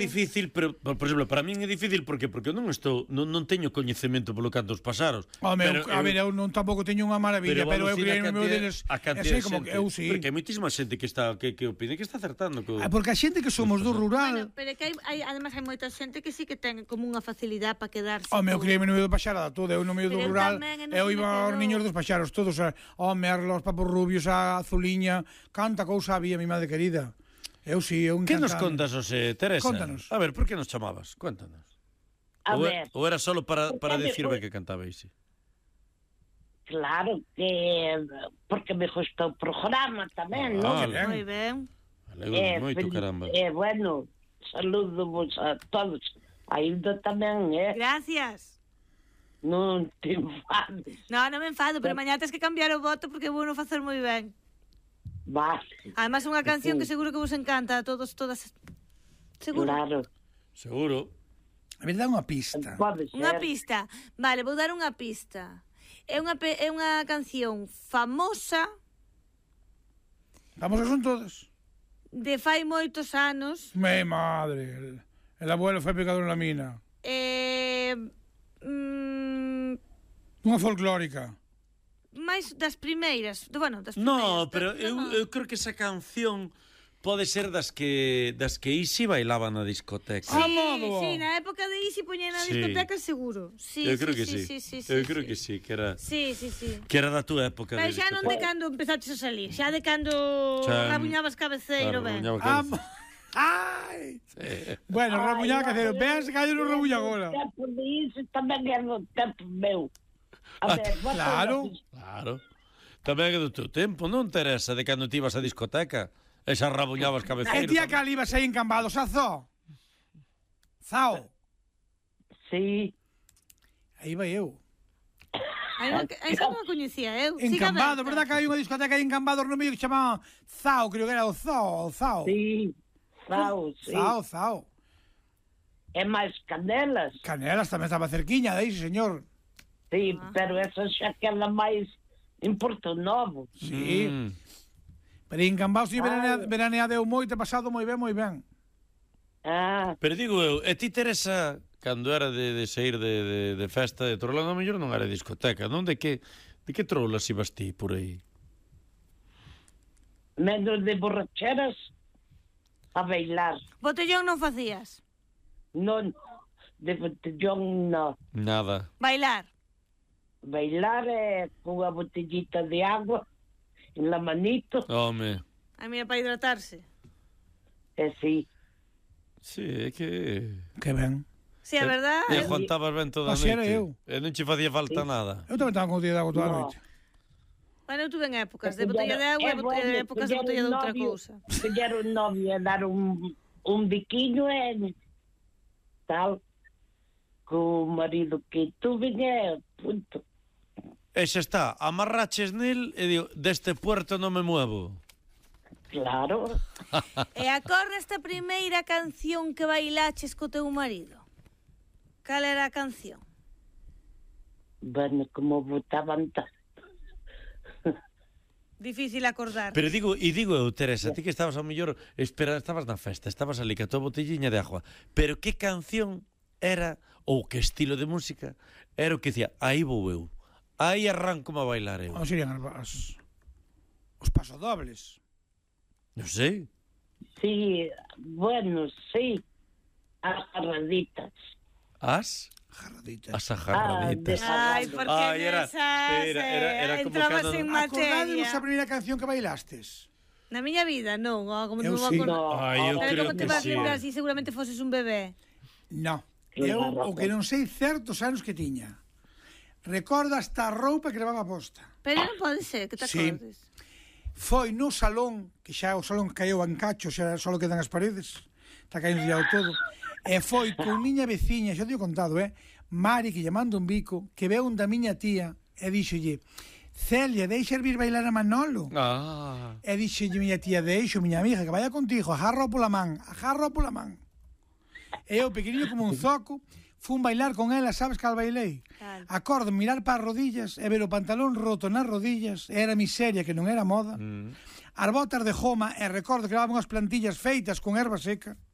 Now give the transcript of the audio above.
difícil, pero, por exemplo, para min é difícil porque non teño coñecemento polo canto dos paxaros. A ver, eu non tampouco teño unha maravilla, pero eu creio no meu deles, sei como que eu sí. Porque hai moitísima xente que opina que está acertando. Porque a xente que somos do rural... Bueno, pero que además hai moita xente que sí que ten como unha facilidade para quedarse. Eu creio no medio do paxarada todo, eu no medio do rural, eu iba aos niños dos paxaros todos, os papos rubios, a azuliña, canta cousa había, mi madre querida. Eu sí, eu encantado. Que nos contas, José, Teresa? Contanos. A ver, por que nos chamabas? Cuéntanos. Ou era solo para decirme que cantabais? Claro que porque me gustou o programa tamén, non? Moi ben. Alegro moito, caramba. Bueno, saludo a todos. Ainda tamén, Gracias. Non te enfades. Non me enfado, pero mañá tens que cambiar o voto porque vou non facer moi ben. Vale. Además, unha canción que seguro que vos encanta a todos, todas. Seguro. Claro. Seguro. A ver, dá unha pista. Unha pista. Vale, vou dar unha pista. É unha canción famosa. Famosas son todas. De fai moitos anos. Mi madre. El abuelo foi pecador na mina. Unha folclórica. Mais das primeiras, das primeiras. No, pero eu creo que esa canción pode ser das que Isi bailaba na discoteca. Sí, na época de Isi poñía na discoteca seguro. Eu creo que sí. Eu creo que sí, que era. Sí. Que era da túa época. Pero xa non de cando empezaches a salir, xa de cando rabuñabas cabeceiro, ben. Ai! Bueno, rabuñaba cabeceiro, veas que hai un rabuña agora. Tempo de Isi tamén é do tempo meu. Claro. Tamén é do teu tempo, non, Teresa, de cando ti ibas a discoteca e xa rabuñabas cabeceiro. E tía que ali ibas aí encambados a Zao. Sí. Aí vai eu. Esa non a coñecía eu. Encambado, verdad que hai unha discoteca aí encambados no medio que chamaban Zao, creo que era o Zao. Sí, Zao, sí. Zao. E máis Canelas. Canelas tamén estaba cerquiña de aí, señor. Sí, pero esa xa que é a máis importa novo. Sí. Pero en Cambaos veraneadeu moito, pasado moi ben. Pero digo eu, e ti, Teresa, cando era de sair de festa de Torrelano, a mellor non era discoteca, non? De que trolas ibas ti por aí? Menos de borracheras a bailar. Botellón non facías? Non, de botellón non. Nada. Bailar con a botellita de agua en la manito. Home. A mí é para hidratarse. Sí. Sí, é que... Que ben. Sí, é verdad. E aguantabas ben toda a noite. E non che facía falta nada. Eu tamén estaba con botella de agua toda a noite. Bueno, eu tuve en épocas de botella de agua e épocas de botella de outra cousa. Pegar o novio a dar un biquiño e tal, co marido que tuve punto. E xa está, amarraches nel e digo, deste puerto non me muevo. Claro. E acorda esta primeira canción que bailaches co teu marido? Cal era a canción? Bueno, como botaban Difícil acordar. Pero digo eu, Teresa, ti que estabas ao mellor, estabas na festa, estabas ali ca tua botelliña de agua, pero que canción era, ou que estilo de música, era o que dicía, aí vou eu. Aí arranco a bailar eu. Como serían os pasodobles? Non sei. Sí, bueno, sí. As jarraditas. As jarraditas. Ai, porque era como entrabas en materia. Acordádevos a primeira canción que bailastes? Na miña vida, non. Como eu sí. Eu creo que vas sí. lembrar si seguramente foses un bebé? Non. Eu, o que non sei certos anos que tiña. Recordo hasta a roupa que levaba posta. Pero non pode ser, que te acordes. Foi no salón, que xa o salón caeu en cacho, xa só quedan as paredes, está caindo ya todo, e foi con miña veciña, xa te ho contado, Mari, que llamando un bico, que veu un da miña tía, e díxolle, Celia, deixa vir bailar a Manolo. E díxolle miña tía, deixo, miña amiga, que vaya contigo, agarro pola man. E eu, pequeniño como un zoco, fun bailar con ela, sabes cal bailei? Acordo mirar para as rodillas e ver o pantalón roto nas rodillas, era miseria que non era moda, as botas de goma, e recordo que levaban unhas plantillas feitas con erva seca,